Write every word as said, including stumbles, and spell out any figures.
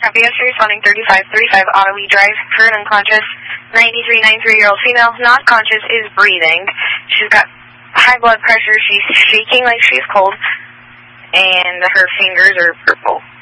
Copy, yes, responding thirty-five thirty-five Ottawa Drive, current unconscious, ninety-three, ninety-three-year-old female, not conscious, is breathing. She's got high blood pressure, she's shaking like she's cold, and her fingers are purple.